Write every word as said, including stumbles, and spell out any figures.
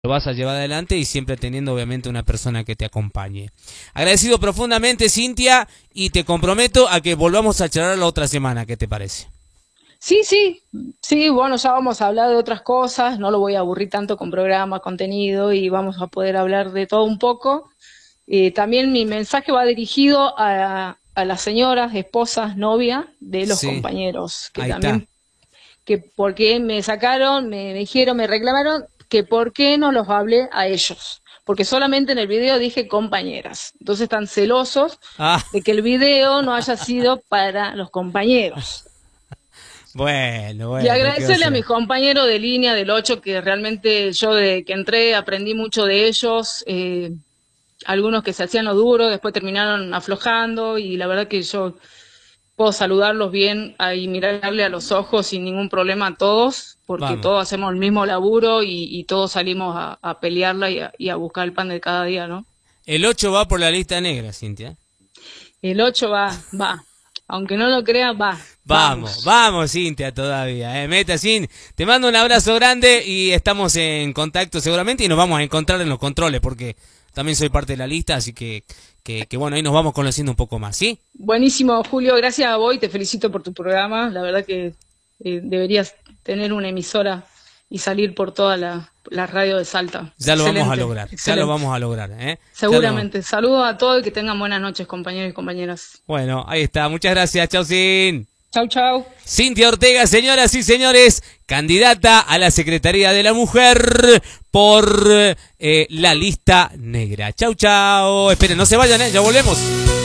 lo vas a llevar adelante y siempre teniendo obviamente una persona que te acompañe. Agradecido profundamente, Cintia, y te comprometo a que volvamos a charlar la otra semana. ¿Qué te parece? Sí, sí, sí, bueno, ya vamos a hablar de otras cosas, no lo voy a aburrir tanto con programa, contenido y vamos a poder hablar de todo un poco. Eh, también mi mensaje va dirigido a, a las señoras, esposas, novias de los Sí, compañeros, que ahí está. también, que porque me sacaron, me dijeron, me reclamaron que por qué no los hablé a ellos, porque solamente en el video dije compañeras, entonces están celosos Ah, de que el video no haya sido para los compañeros. bueno, Y bueno, ¿qué va a agradecerle a ser? mis compañeros de línea del ocho que realmente yo de que entré aprendí mucho de ellos, eh, algunos que se hacían lo duro, después terminaron aflojando y la verdad que yo puedo saludarlos bien y mirarle a los ojos sin ningún problema a todos, porque Vamos. todos hacemos el mismo laburo y, y todos salimos a, a pelearla y a, y a buscar el pan de cada día, ¿no? El ocho va por la lista negra, Cintia. El ocho va, va, aunque no lo crea, va, Vamos, vamos. vamos, Cintia, todavía. Eh. Meta, Cin, te mando un abrazo grande y estamos en contacto seguramente y nos vamos a encontrar en los controles porque también soy parte de la lista, así que, que, que bueno, ahí nos vamos conociendo un poco más, ¿sí? Buenísimo, Julio, gracias a vos y te felicito por tu programa. La verdad que eh, deberías tener una emisora y salir por toda la, la radio de Salta. Ya lo vamos a Excelente, lograr, ya lo excelente. vamos a lograr, ¿eh? Ya lo... Seguramente. Saludos a todos y que tengan buenas noches, compañeros y compañeras. Bueno, ahí está, muchas gracias, chau, Cin. Chau, chau. Cintia Ortega, señoras y señores, candidata a la Secretaría de la Mujer por eh, la lista negra. Chau, chau. Esperen, no se vayan, ¿eh? Ya volvemos.